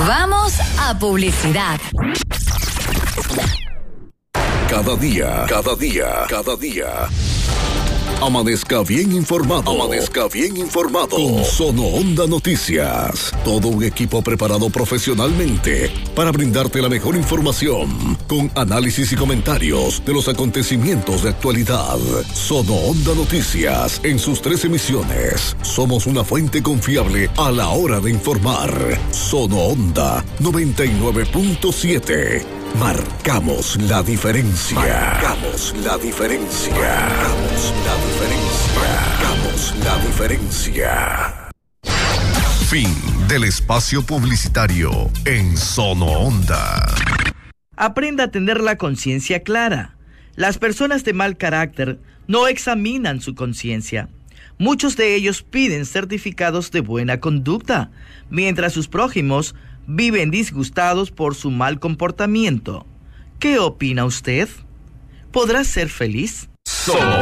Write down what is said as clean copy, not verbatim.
Vamos a publicidad. Cada día. Amanezca bien informado. Con Sono Onda Noticias. Todo un equipo preparado profesionalmente para brindarte la mejor información, con análisis y comentarios de los acontecimientos de actualidad. Sono Onda Noticias, en sus 3 emisiones. Somos una fuente confiable a la hora de informar. Sono Onda 99.7. Marcamos la diferencia. Fin del espacio publicitario en Sono Onda. Aprenda a tener la conciencia clara. Las personas de mal carácter no examinan su conciencia. Muchos de ellos piden certificados de buena conducta, mientras sus prójimos viven disgustados por su mal comportamiento. ¿Qué opina usted? ¿Podrá ser feliz? Sono